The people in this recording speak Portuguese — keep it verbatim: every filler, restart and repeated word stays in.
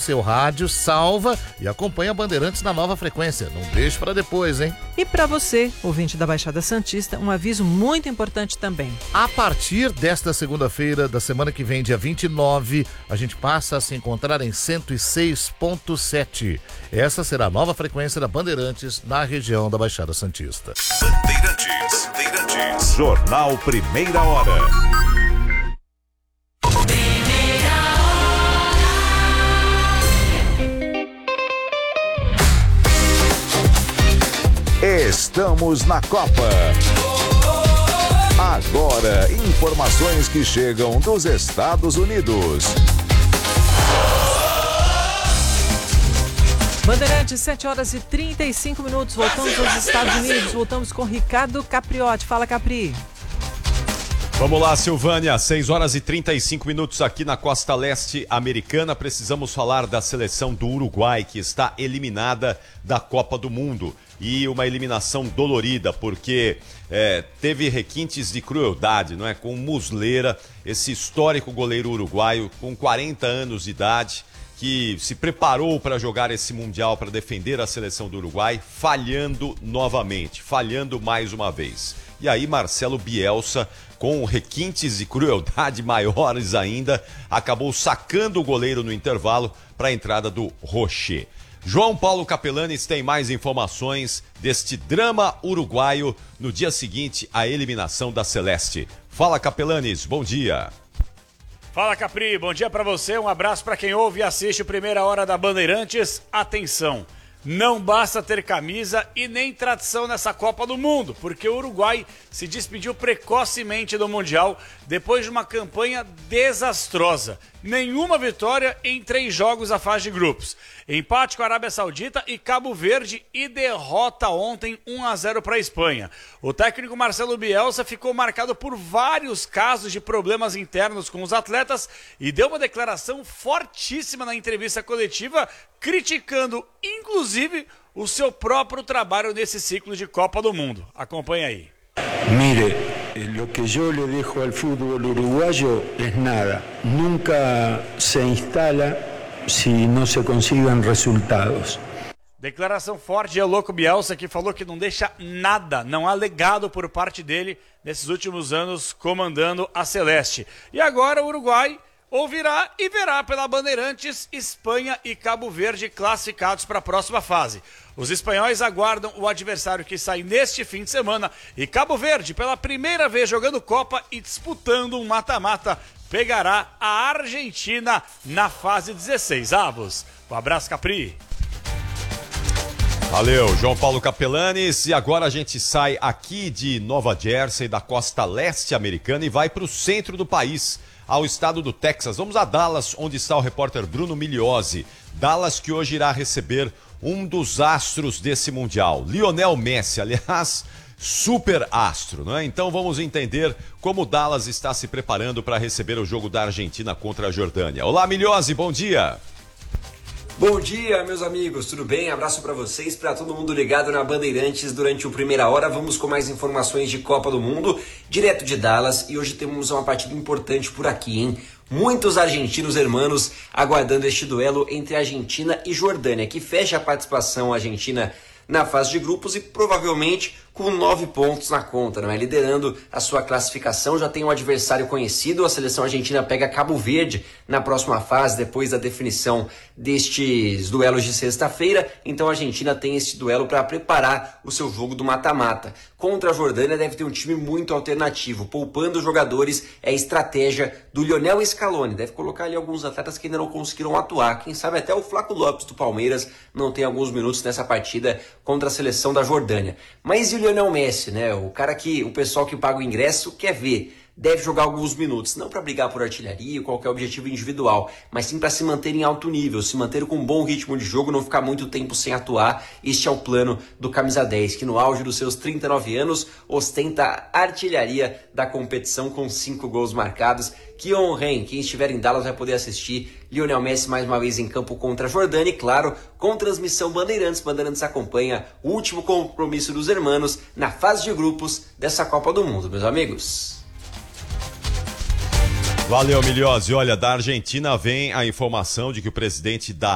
seu rádio, salva e acompanha a Bandeirantes na nova frequência. Não deixe para depois, hein? E para você, ouvinte da Baixada Santista, um aviso muito importante também. A partir desta segunda-feira, da semana que vem, dia vinte e nove, a gente passa a se encontrar em cento e seis ponto sete. Essa será a nova frequência da Bandeirantes na região da Baixada Santista. Bandeirantes, Bandeirantes. Jornal Primeira Hora. Estamos na Copa. Agora, informações que chegam dos Estados Unidos. Bandeirantes, sete horas e trinta e cinco minutos. Voltamos aos Estados Unidos. Voltamos com Ricardo Capriotti. Fala, Capri. Vamos lá, Silvânia, seis horas e trinta e cinco minutos aqui na costa leste americana. Precisamos falar da seleção do Uruguai, que está eliminada da Copa do Mundo. E uma eliminação dolorida, porque é, teve requintes de crueldade, não é? Com Muslera, esse histórico goleiro uruguaio com quarenta anos de idade, que se preparou para jogar esse Mundial, para defender a seleção do Uruguai, falhando novamente, falhando mais uma vez. E aí Marcelo Bielsa, com requintes de crueldade maiores ainda, acabou sacando o goleiro no intervalo para a entrada do Rocher. João Paulo Capelanes tem mais informações deste drama uruguaio no dia seguinte à eliminação da Celeste. Fala, Capelanes, bom dia. Fala, Capri, bom dia pra você, um abraço pra quem ouve e assiste o Primeira Hora da Bandeirantes. Atenção, não basta ter camisa e nem tradição nessa Copa do Mundo, porque o Uruguai se despediu precocemente do Mundial depois de uma campanha desastrosa. Nenhuma vitória em três jogos da fase de grupos. Empate com a Arábia Saudita e Cabo Verde e derrota ontem um a zero para a Espanha. O técnico Marcelo Bielsa ficou marcado por vários casos de problemas internos com os atletas e deu uma declaração fortíssima na entrevista coletiva, criticando inclusive o seu próprio trabalho nesse ciclo de Copa do Mundo. Acompanhe aí. Mire, lo que yo le dejo al fútbol uruguayo es nada. Nunca se instala si no se consiguen resultados. Declaração forte de Eloco Bielsa, que falou que não deixa nada, não há legado por parte dele nesses últimos anos comandando a Celeste. E agora o Uruguai ouvirá e verá pela Bandeirantes Espanha e Cabo Verde classificados para a próxima fase. Os espanhóis aguardam o adversário que sai neste fim de semana e Cabo Verde, pela primeira vez jogando Copa e disputando um mata-mata, pegará a Argentina na fase dezesseis avos. Um abraço, Capri. Valeu, João Paulo Capelanes. E agora a gente sai aqui de Nova Jersey, da costa leste americana, e vai para o centro do país, ao estado do Texas. Vamos a Dallas, onde está o repórter Bruno Migliozzi. Dallas, que hoje irá receber um dos astros desse Mundial, Lionel Messi, aliás, super astro, né? Então vamos entender como Dallas está se preparando para receber o jogo da Argentina contra a Jordânia. Olá, Migliozzi, bom dia. Bom dia, meus amigos, tudo bem? Abraço para vocês, para todo mundo ligado na Bandeirantes durante o Primeira Hora. Vamos com mais informações de Copa do Mundo, direto de Dallas, e hoje temos uma partida importante por aqui, hein? Muitos argentinos hermanos aguardando este duelo entre Argentina e Jordânia, que fecha a participação argentina na fase de grupos e provavelmente com nove pontos na conta, não é? Liderando a sua classificação, já tem um adversário conhecido. A seleção argentina pega Cabo Verde na próxima fase, depois da definição destes duelos de sexta-feira. Então a Argentina tem esse duelo para preparar o seu jogo do mata-mata. Contra a Jordânia deve ter um time muito alternativo, poupando os jogadores, é a estratégia do Lionel Scaloni. Deve colocar ali alguns atletas que ainda não conseguiram atuar. Quem sabe até o Flaco Lopes do Palmeiras não tem alguns minutos nessa partida contra a seleção da Jordânia. Mas e o Lionel Messi, né? O cara que o pessoal que paga o ingresso quer ver. Deve jogar alguns minutos, não para brigar por artilharia ou qualquer objetivo individual, mas sim para se manter em alto nível, se manter com um bom ritmo de jogo, não ficar muito tempo sem atuar. Este é o plano do camisa dez, que no auge dos seus trinta e nove anos ostenta a artilharia da competição com cinco gols marcados. Que honra, hein? Quem estiver em Dallas vai poder assistir Lionel Messi mais uma vez em campo contra a Jordânia, e claro, com transmissão Bandeirantes. Bandeirantes acompanha o último compromisso dos hermanos na fase de grupos dessa Copa do Mundo, meus amigos. Valeu, Migliozzi. Olha, da Argentina vem a informação de que o presidente da